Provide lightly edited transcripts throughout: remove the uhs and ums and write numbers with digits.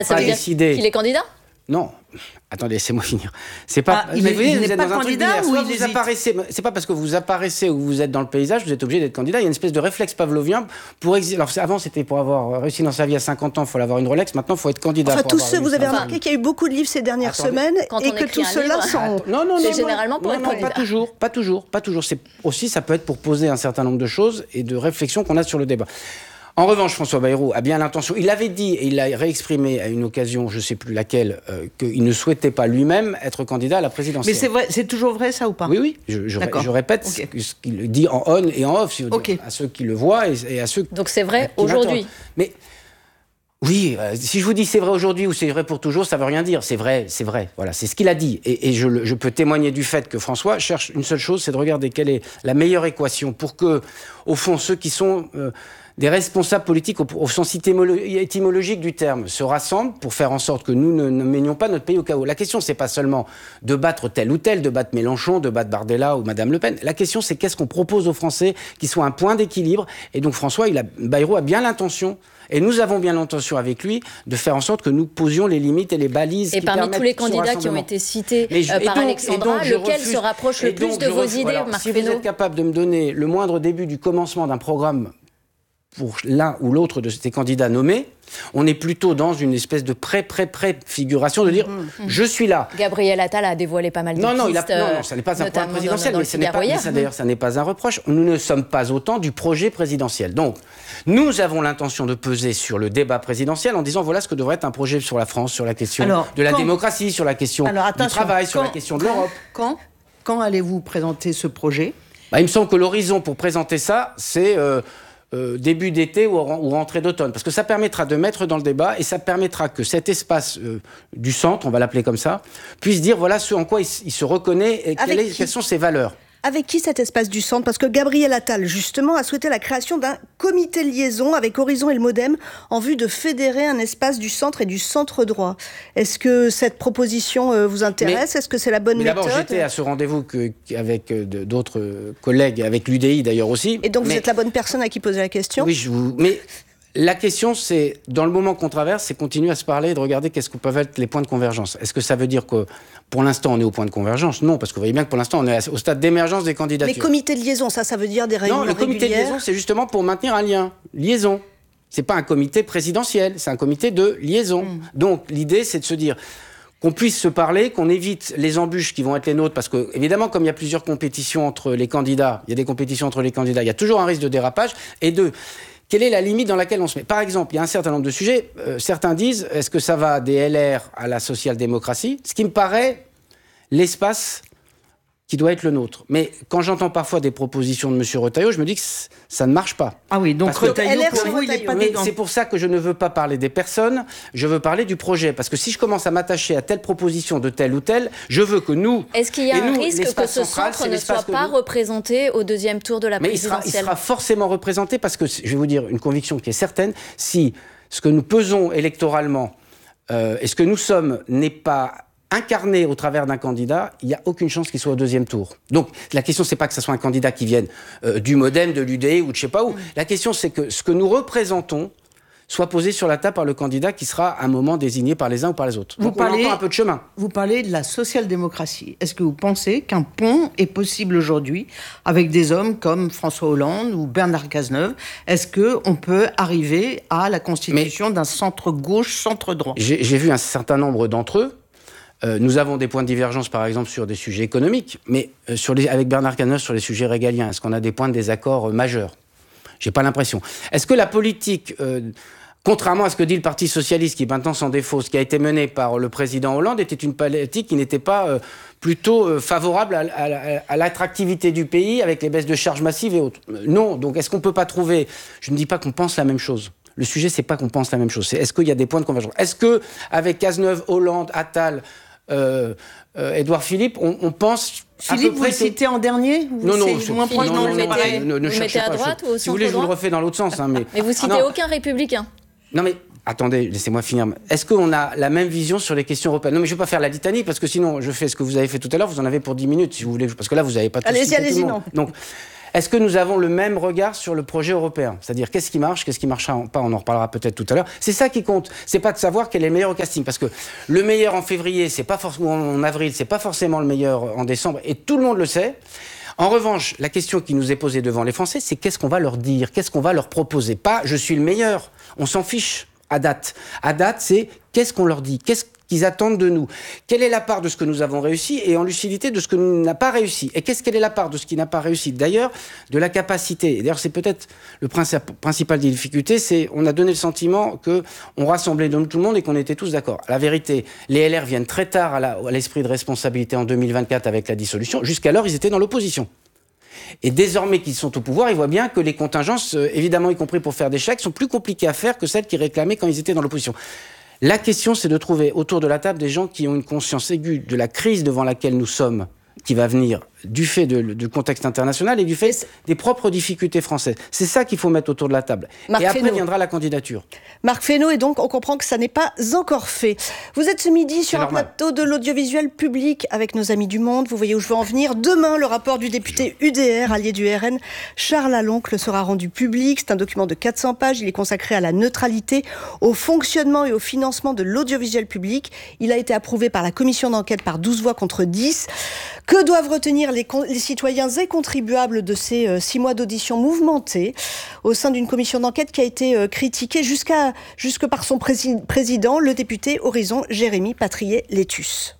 Ça veut dire qu'il est candidat ? Non. Attendez, laissez-moi finir. C'est pas. Il n'est pas candidat ou vous apparaissez. C'est pas parce que vous apparaissez ou vous êtes dans le paysage, vous êtes obligé d'être candidat. Il y a une espèce de réflexe pavlovien pour. Alors avant, c'était pour avoir réussi dans sa vie à 50 ans, il fallait avoir une Rolex. Maintenant, il faut être candidat. Enfin, tous ceux, vous avez remarqué qu'il y a eu beaucoup de livres ces dernières semaines et que tout cela sont. Non, c'est généralement pour être candidat. Pas toujours. C'est aussi, ça peut être pour poser un certain nombre de choses et de réflexions qu'on a sur le débat. En revanche, François Bayrou a bien l'intention. Il avait dit, et il l'a réexprimé à une occasion, je ne sais plus laquelle, qu'il ne souhaitait pas lui-même être candidat à la présidentielle. Mais c'est vrai, c'est toujours vrai ça ou pas ? Oui. Je répète ce qu'il dit en on et en off, si vous dire, à ceux qui le voient et à ceux. Donc c'est vrai aujourd'hui. Mais oui, si je vous dis c'est vrai aujourd'hui ou c'est vrai pour toujours, ça ne veut rien dire. C'est vrai. Voilà, c'est ce qu'il a dit. Et je peux témoigner du fait que François cherche une seule chose, c'est de regarder quelle est la meilleure équation pour que, au fond, ceux qui sont des responsables politiques au sens étymologique du terme se rassemblent pour faire en sorte que nous ne menions pas notre pays au chaos. La question, c'est pas seulement de battre tel ou tel, de battre Mélenchon, de battre Bardella ou Madame Le Pen. La question, c'est qu'est-ce qu'on propose aux Français qui soit un point d'équilibre. Et donc François Bayrou a bien l'intention, et nous avons bien l'intention avec lui, de faire en sorte que nous posions les limites et les balises. Et parmi tous les candidats qui ont été cités par Alexandra, lequel se rapproche le plus de vos idées, Marc Fesneau ? Si vous êtes capable de me donner le moindre début du commencement d'un programme pour l'un ou l'autre de ces candidats nommés, on est plutôt dans une espèce de pré-figuration de dire je suis là. Gabriel Attal a dévoilé pas mal de pistes. Non, ça n'est pas un point présidentiel, mais ça n'est pas un reproche. Nous ne sommes pas autant du projet présidentiel. Donc, nous avons l'intention de peser sur le débat présidentiel en disant voilà ce que devrait être un projet sur la France, sur la question de la démocratie, sur la question du travail, sur la question de l'Europe. Quand allez-vous présenter ce projet ? Il me semble que l'horizon pour présenter ça, c'est début d'été ou rentrée d'automne. Parce que ça permettra de mettre dans le débat et ça permettra que cet espace du centre, on va l'appeler comme ça, puisse dire voilà ce en quoi il se reconnaît et quelles sont ses valeurs. Avec qui cet espace du centre ? Parce que Gabriel Attal, justement, a souhaité la création d'un comité liaison avec Horizon et le Modem en vue de fédérer un espace du centre et du centre droit. Est-ce que cette proposition vous intéresse ? Est-ce que c'est la bonne méthode ? D'abord, j'étais à ce rendez-vous avec d'autres collègues, avec l'UDI d'ailleurs aussi. Et donc vous êtes la bonne personne à qui poser la question ? Oui, mais la question, c'est, dans le moment qu'on traverse, c'est continuer à se parler et de regarder qu'est-ce que peuvent être les points de convergence. Est-ce que ça veut dire que, pour l'instant, on est au point de convergence ? Non, parce que vous voyez bien que pour l'instant, on est au stade d'émergence des candidatures. Mais comité de liaison, ça veut dire des réunions régulières ? Non, le comité de liaison, c'est justement pour maintenir un lien. Liaison. C'est pas un comité présidentiel, c'est un comité de liaison. Donc, l'idée, c'est de se dire qu'on puisse se parler, qu'on évite les embûches qui vont être les nôtres, parce que, évidemment, comme il y a plusieurs compétitions entre les candidats, il y a des compétitions entre les candidats, il y a toujours un risque de dérapage, et quelle est la limite dans laquelle on se met ? Par exemple, il y a un certain nombre de sujets. Certains disent, est-ce que ça va des LR à la social-démocratie ? Ce qui me paraît l'espace qui doit être le nôtre. Mais quand j'entends parfois des propositions de M. Retailleau, je me dis que ça ne marche pas. Ah oui, donc Retailleau, pour vous, il n'est pas dedans. C'est pour ça que je ne veux pas parler des personnes, je veux parler du projet. Parce que si je commence à m'attacher à telle proposition de telle ou telle, je veux que nous... Est-ce qu'il y a un risque que ce centre ne soit pas représenté au deuxième tour de la présidentielle ? Mais il sera forcément représenté parce que, je vais vous dire une conviction qui est certaine, si ce que nous pesons électoralement et ce que nous sommes n'est pas incarné au travers d'un candidat, il n'y a aucune chance qu'il soit au deuxième tour. Donc, la question, c'est pas que ce soit un candidat qui vienne du Modem, de l'UDI ou de je sais pas où. La question, c'est que ce que nous représentons soit posé sur la table par le candidat qui sera à un moment désigné par les uns ou par les autres. Donc, on a encore un peu de chemin. Vous parlez de la social-démocratie. Est-ce que vous pensez qu'un pont est possible aujourd'hui avec des hommes comme François Hollande ou Bernard Cazeneuve ? Est-ce qu'on peut arriver à la constitution d'un centre-gauche, centre-droit ? J'ai vu un certain nombre d'entre eux. Nous avons des points de divergence, par exemple, sur des sujets économiques, mais avec Bernard Cazeneuve, sur les sujets régaliens, est-ce qu'on a des points de désaccord majeurs ? J'ai pas l'impression. Est-ce que la politique, contrairement à ce que dit le Parti socialiste, qui maintenant s'en défausse, qui a été menée par le président Hollande, était une politique qui n'était pas plutôt favorable à l'attractivité du pays, avec les baisses de charges massives et autres ? Non. Donc, est-ce qu'on peut pas trouver... Je ne dis pas qu'on pense la même chose. Le sujet, c'est pas qu'on pense la même chose. C'est est-ce qu'il y a des points de convergence ? Est-ce que avec Cazeneuve, Hollande, Attal... Édouard Philippe, on pense... Philippe, vous le citez en dernier ? Non, vous le mettez à droite ou au centre-droit ? Si vous voulez, je vous le refais dans l'autre sens. Mais vous citez aucun républicain ? Non, mais attendez, laissez-moi finir. Est-ce qu'on a la même vision sur les questions européennes ? Non, mais je ne vais pas faire la litanie, parce que sinon, je fais ce que vous avez fait tout à l'heure, vous en avez pour 10 minutes, si vous voulez, parce que là, vous n'avez pas tout cité. Allez-y, non. Donc, Est-ce que nous avons le même regard sur le projet européen ? C'est-à-dire, qu'est-ce qui marche pas ? On en reparlera peut-être tout à l'heure. C'est ça qui compte. C'est pas de savoir quel est le meilleur au casting. Parce que le meilleur en février, c'est pas forcément en avril, c'est pas forcément le meilleur en décembre. Et tout le monde le sait. En revanche, la question qui nous est posée devant les Français, c'est qu'est-ce qu'on va leur dire ? Qu'est-ce qu'on va leur proposer ? Pas « je suis le meilleur ». On s'en fiche à date. À date, c'est qu'est-ce qu'on leur dit ? Qu'est-ce qu'ils attendent de nous ? Quelle est la part de ce que nous avons réussi et en lucidité de ce que nous n'avons pas réussi ? Et quelle est la part de ce qui n'a pas réussi ? D'ailleurs, de la capacité. Et d'ailleurs, c'est peut-être le principal des difficultés, c'est on a donné le sentiment qu'on rassemblait tout le monde et qu'on était tous d'accord. La vérité, les LR viennent très tard à l'esprit de responsabilité en 2024 avec la dissolution. Jusqu'alors, ils étaient dans l'opposition. Et désormais qu'ils sont au pouvoir, ils voient bien que les contingences, évidemment y compris pour faire des chèques, sont plus compliquées à faire que celles qu'ils réclamaient quand ils étaient dans l'opposition. La question, c'est de trouver autour de la table des gens qui ont une conscience aiguë de la crise devant laquelle nous sommes, qui va venir du fait du contexte international et du fait des propres difficultés françaises. C'est ça qu'il faut mettre autour de la table. Marc et après Fesneau. viendra la candidature. Marc Fesneau, et donc on comprend que ça n'est pas encore fait. Vous êtes ce midi sur un plateau de l'audiovisuel public avec nos amis du Monde. Vous voyez où je veux en venir. Demain, le rapport du député UDR, allié du RN, Charles Aloncle, sera rendu public. C'est un document de 400 pages. Il est consacré à la neutralité, au fonctionnement et au financement de l'audiovisuel public. Il a été approuvé par la commission d'enquête par 12 voix contre 10. Que doivent retenir les citoyens et contribuables de ces 6 mois d'audition mouvementée au sein d'une commission d'enquête qui a été critiquée jusque par son président, le député Horizon, Jérémy Patriet-Létus.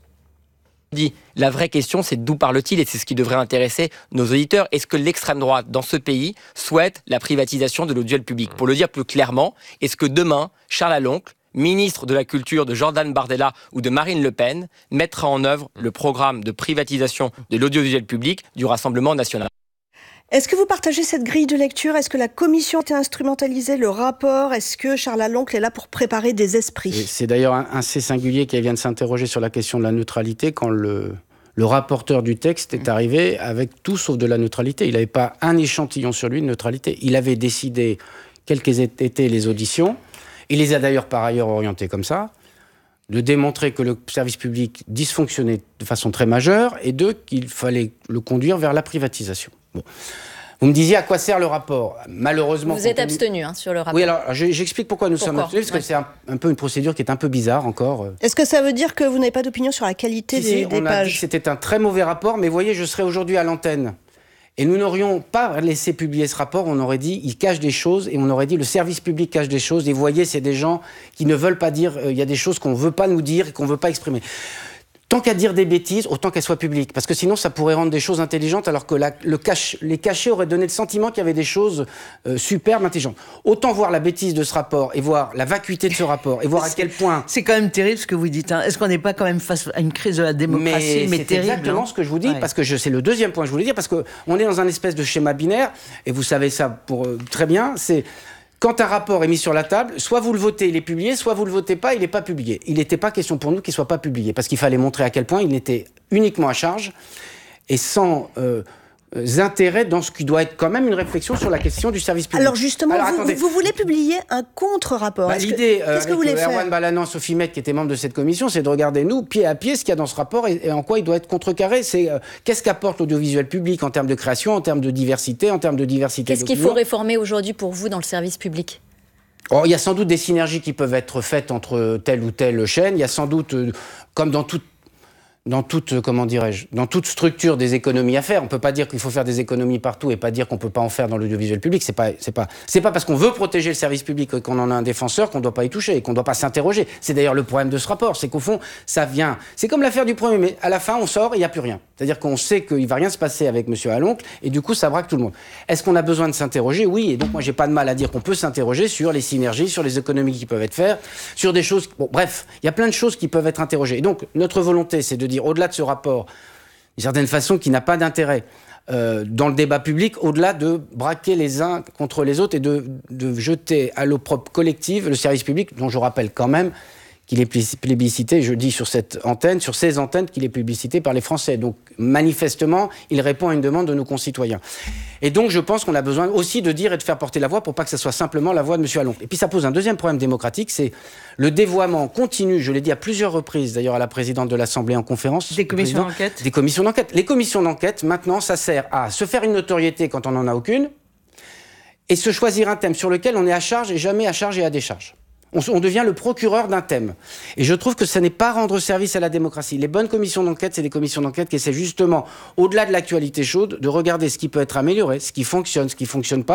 La vraie question, c'est d'où parle-t-il ? Et c'est ce qui devrait intéresser nos auditeurs. Est-ce que l'extrême droite, dans ce pays, souhaite la privatisation de l'audiovisuel public ? Pour le dire plus clairement, est-ce que demain, Charles Aloncle, ministre de la Culture de Jordan Bardella ou de Marine Le Pen, mettra en œuvre le programme de privatisation de l'audiovisuel public du Rassemblement national ? Est-ce que vous partagez cette grille de lecture ? Est-ce que la commission a été instrumentalisée, le rapport ? Est-ce que Charles Aloncle est là pour préparer des esprits ? C'est d'ailleurs assez singulier qui vient de s'interroger sur la question de la neutralité quand le rapporteur du texte est arrivé avec tout sauf de la neutralité. Il n'avait pas un échantillon sur lui de neutralité. Il avait décidé quelles étaient les auditions. Il les a d'ailleurs par ailleurs orientées comme ça, de démontrer que le service public dysfonctionnait de façon très majeure et qu'il fallait le conduire vers la privatisation. Bon. Vous me disiez à quoi sert le rapport ? Malheureusement... Vous êtes abstenu sur le rapport. Oui, alors j'explique pourquoi nous sommes abstenus, parce que c'est un peu une procédure qui est un peu bizarre encore. Est-ce que ça veut dire que vous n'avez pas d'opinion sur la qualité des pages ? On a dit que c'était un très mauvais rapport, mais vous voyez, je serais aujourd'hui à l'antenne. Et nous n'aurions pas laissé publier ce rapport, on aurait dit, il cache des choses, et on aurait dit, le service public cache des choses, et vous voyez, c'est des gens qui ne veulent pas dire, il y a des choses qu'on ne veut pas nous dire et qu'on ne veut pas exprimer. Tant qu'à dire des bêtises, autant qu'elles soient publiques. Parce que sinon, ça pourrait rendre des choses intelligentes, alors que les cachets auraient donné le sentiment qu'il y avait des choses superbes, intelligentes. Autant voir la bêtise de ce rapport, et voir la vacuité de ce rapport, et voir à quel point... C'est quand même terrible ce que vous dites. Est-ce qu'on n'est pas quand même face à une crise de la démocratie, mais c'est terrible, exactement ce que je vous dis, parce que c'est le deuxième point que je voulais dire, parce qu'on est dans un espèce de schéma binaire, et vous savez ça très bien, c'est... Quand un rapport est mis sur la table, soit vous le votez, il est publié, soit vous le votez pas, il n'est pas publié. Il n'était pas question pour nous qu'il ne soit pas publié, parce qu'il fallait montrer à quel point il n'était uniquement à charge et sans intérêt dans ce qui doit être quand même une réflexion sur la question du service public. Alors justement, vous voulez publier un contre-rapport. L'idée, qu'est-ce que vous voulez faire ? Erwan Balanan, Sophie Mette, qui étaient membres de cette commission, c'est de regarder, nous, pied à pied, ce qu'il y a dans ce rapport et en quoi il doit être contrecarré. C'est qu'est-ce qu'apporte l'audiovisuel public en termes de création, en termes de diversité, Qu'est-ce qu'il faut réformer aujourd'hui pour vous dans le service public ? Il y a sans doute des synergies qui peuvent être faites entre telle ou telle chaîne. Il y a sans doute, comme dans toute structure, des économies à faire. On peut pas dire qu'il faut faire des économies partout et pas dire qu'on peut pas en faire dans l'audiovisuel public. C'est pas parce qu'on veut protéger le service public et qu'on en a un défenseur qu'on doit pas y toucher et qu'on doit pas s'interroger. C'est d'ailleurs le problème de ce rapport, c'est qu'au fond, ça vient. C'est comme l'affaire du 1er mai. À la fin, on sort et il y a plus rien. C'est-à-dire qu'on sait qu'il va rien se passer avec M. Aloncle et du coup, ça braque tout le monde. Est-ce qu'on a besoin de s'interroger ? Oui. Et donc, moi, j'ai pas de mal à dire qu'on peut s'interroger sur les synergies, sur les économies qui peuvent être faites, sur des choses. Bon, bref, il y a plein de choses qui peuvent être interrogées. Et donc, notre volonté, c'est de dire, au-delà de ce rapport, d'une certaine façon, qui n'a pas d'intérêt dans le débat public, au-delà de braquer les uns contre les autres et de jeter à l'opprobre collective le service public, dont je rappelle quand même qu'il est plébiscité, je dis sur ces antennes qu'il est plébiscité par les Français. Donc, manifestement, il répond à une demande de nos concitoyens. Et donc, je pense qu'on a besoin aussi de dire et de faire porter la voix pour pas que ce soit simplement la voix de M. Allon. Et puis, ça pose un deuxième problème démocratique, c'est le dévoiement continu, je l'ai dit à plusieurs reprises, d'ailleurs à la présidente de l'Assemblée en conférence. Des commissions d'enquête. Des commissions d'enquête. Les commissions d'enquête, maintenant, ça sert à se faire une notoriété quand on n'en a aucune, et se choisir un thème sur lequel on est à charge et jamais à charge et à décharge. On devient le procureur d'un thème. Et je trouve que ça n'est pas rendre service à la démocratie. Les bonnes commissions d'enquête, c'est des commissions d'enquête qui essaient justement, au-delà de l'actualité chaude, de regarder ce qui peut être amélioré, ce qui fonctionne pas.